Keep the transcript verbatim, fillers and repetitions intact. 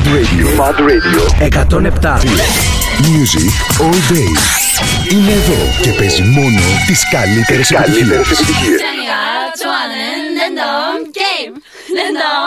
Radio. Mad Radio. εκατόν επτά. Music all day. Είναι εδώ και παίζει μόνο τις καλύτερες επιτυχίες. 제가 좋아하는 랜덤 게임 랜덤